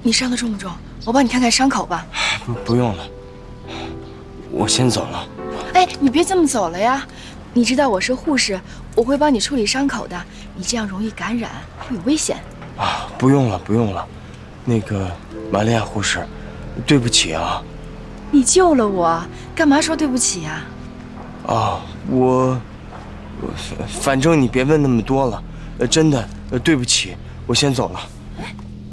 你伤得重不重？我帮你看看伤口吧。 不用了，我先走了。 哎，你别这么走了呀！你知道我是护士，我会帮你处理伤口的。你这样容易感染，会有危险。 啊，不用了，不用了。那个玛利亚护士，对不起啊。 你救了我，干嘛说对不起呀？ 啊，反正你别问那么多了。真的，对不起，我先走了。